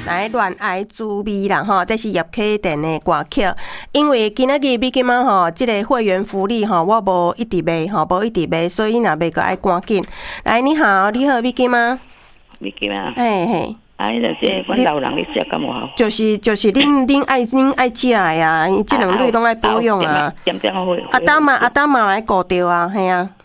来恋爱滋味啦吼，这是叶启田的歌曲。因为今仔日美金仔吼，这个会员福利吼，我无一直卖吼，无一直卖，所以若卖个爱赶紧。来，你好，你好，美金仔。 美金仔。 嘿嘿。 就是阮老人咧食敢无好？ 就是恁爱食的啊，这两类拢爱保养啊。 点好。 阿当嘛爱顾着啊，嘿啊。